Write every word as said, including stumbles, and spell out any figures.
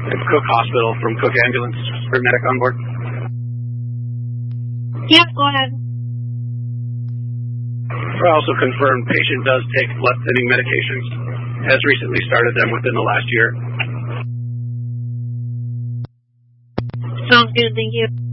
At Cook Hospital from Cook Ambulance, paramedic on board. Yep, go ahead. I also confirmed patient does take blood-thinning medications. Has recently started them within the last year. Sounds good, thank you.